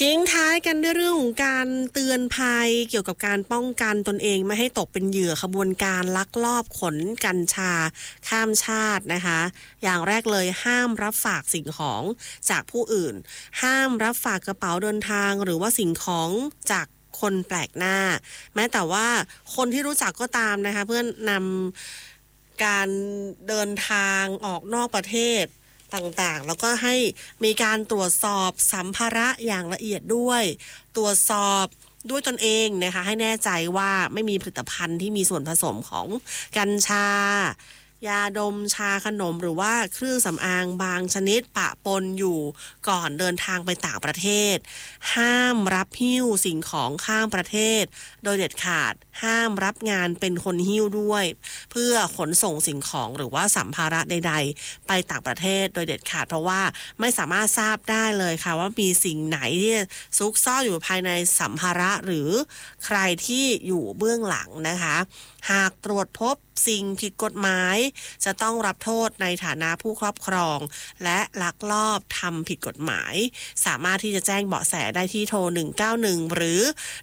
ทิ้งท้ายกันด้วยเรื่องของการเตือนภัยเกี่ยวกับการป้องกันตนเองไม่ให้ตกเป็นเหยื่อขบวนการลักลอบขนกัญชาข้ามชาตินะคะอย่างแรกเลยห้ามรับฝากสิ่งของจากผู้อื่นห้ามรับฝากกระเป๋าเดินทางหรือว่าสิ่งของจากคนแปลกหน้าแม้แต่ว่าคนที่รู้จักก็ตามนะคะเพื่อนำการเดินทางออกนอกประเทศต่างๆแล้วก็ให้มีการตรวจสอบสัมภาระอย่างละเอียดด้วยตรวจสอบด้วยตนเองนะคะให้แน่ใจว่าไม่มีผลิตภัณฑ์ที่มีส่วนผสมของกัญชายาดมชาขนมหรือว่าเครื่องสำอางบางชนิดปะปนอยู่ก่อนเดินทางไปต่างประเทศห้ามรับหิ้วสิ่งของข้ามประเทศโดยเด็ดขาดห้ามรับงานเป็นคนหิ้วด้วยเพื่อขนส่งสิ่งของหรือว่าสัมภาระใดๆไปต่างประเทศโดยเด็ดขาดเพราะว่าไม่สามารถทราบได้เลยค่ะว่ามีสิ่งไหนที่ซุกซ่อนอยู่ภายในสัมภาระหรือใครที่อยู่เบื้องหลังนะคะหากตรวจพบสิ่งผิดกฎหมายจะต้องรับโทษในฐานะผู้ครอบครองและลักลอบทำผิดกฎหมายสามารถที่จะแจ้งเบาะแสได้ที่โทร191หรือ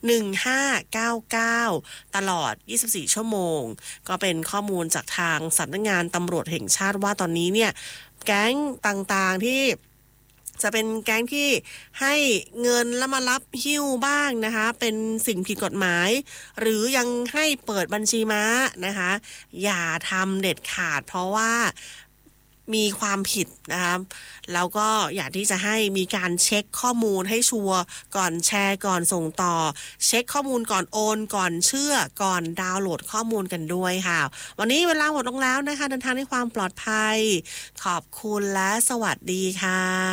1599ตลอด24ชั่วโมงก็เป็นข้อมูลจากทางสำนักงานตำรวจแห่งชาติว่าตอนนี้เนี่ยแก๊งต่างๆที่จะเป็นแก๊งที่ให้เงินแล้วมารับหิ้วบ้างนะคะเป็นสิ่งผิดกฎหมายหรือยังให้เปิดบัญชีม้านะคะอย่าทำเด็ดขาดเพราะว่ามีความผิดนะคะแล้วก็อยากที่จะให้มีการเช็คข้อมูลให้ชัวร์ก่อนแชร์ก่อนส่งต่อเช็คข้อมูลก่อนโอนก่อนเชื่อก่อนดาวน์โหลดข้อมูลกันด้วยค่ะวันนี้เวลาหมดลงแล้วนะคะเดินทางด้วยความปลอดภัยขอบคุณและสวัสดีค่ะ